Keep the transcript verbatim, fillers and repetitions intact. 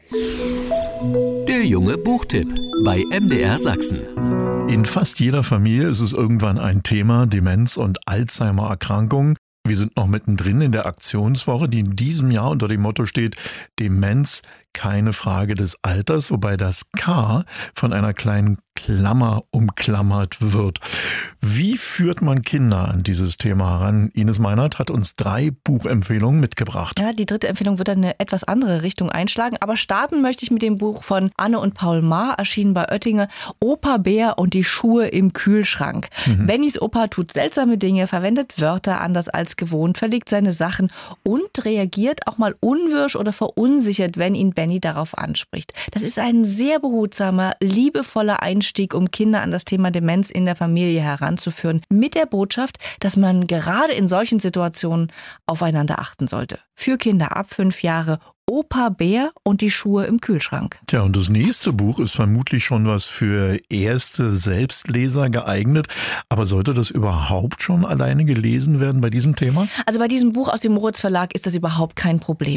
Der junge Buchtipp bei M D R Sachsen. In fast jeder Familie ist es irgendwann ein Thema, Demenz und Alzheimer-Erkrankungen. Wir sind noch mittendrin in der Aktionswoche, die in diesem Jahr unter dem Motto steht: Demenz, keine Frage des Alters, wobei das K von einer kleinen Klammer umklammert wird. Wie führt man Kinder an dieses Thema heran? Ines Meinert hat uns drei Buchempfehlungen mitgebracht. Ja, die dritte Empfehlung wird dann eine etwas andere Richtung einschlagen. Aber starten möchte ich mit dem Buch von Anne und Paul Maar, erschienen bei Oettinger. Opa Bär und die Schuhe im Kühlschrank. Mhm. Bennys Opa tut seltsame Dinge, verwendet Wörter anders als gewohnt, verlegt seine Sachen und reagiert auch mal unwirsch oder verunsichert, wenn ihn Benny darauf anspricht. Das ist ein sehr behutsamer, liebevoller Einstieg, um Kinder an das Thema Demenz in der Familie heranzuführen, mit der Botschaft, dass man gerade in solchen Situationen aufeinander achten sollte. Für Kinder ab fünf Jahre Opa Bär und die Schuhe im Kühlschrank. Tja, und das nächste Buch ist vermutlich schon was für erste Selbstleser geeignet. Aber sollte das überhaupt schon alleine gelesen werden bei diesem Thema? Also bei diesem Buch aus dem Moritz Verlag ist das überhaupt kein Problem.